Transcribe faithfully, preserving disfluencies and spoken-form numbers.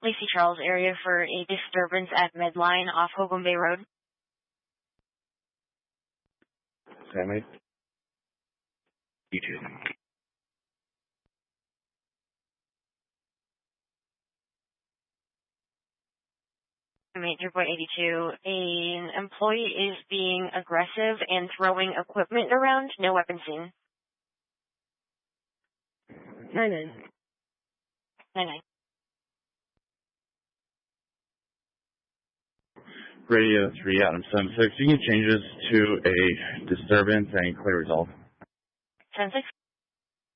Lacey Charles area for a disturbance at Medline off Hobom Bay Road. Sammy? You too. Major Boy eighty-two, an employee is being aggressive and throwing equipment around. No weapon seen. nine nine. nine nine. Radio three, Adam seven six. You can change this to a disturbance and clear resolve. ten six.